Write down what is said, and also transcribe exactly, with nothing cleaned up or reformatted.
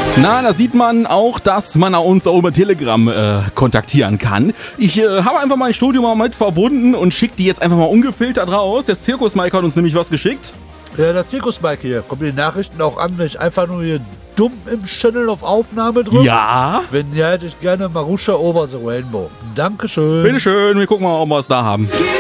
Na, da sieht man auch, dass man uns auch über Telegram äh, kontaktieren kann. Ich äh, habe einfach mein Studio mal mit verbunden und schicke die jetzt einfach mal ungefiltert raus. Der Zirkus Mike hat uns nämlich was geschickt. Ja, der Zirkus Mike hier. Kommen die Nachrichten auch an, wenn ich einfach nur hier dumm im Channel auf Aufnahme drücke? Ja. Wenn ja, hätte ich gerne Marusha Over the Rainbow. Dankeschön. Bitteschön, wir gucken mal, ob wir es da haben.